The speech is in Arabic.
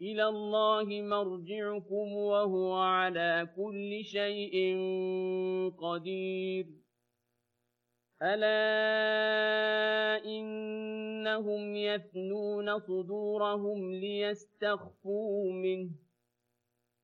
إلى الله مرجعكم وهو على كل شيء قدير ألا إنهم يثنون صدورهم ليستخفوا منه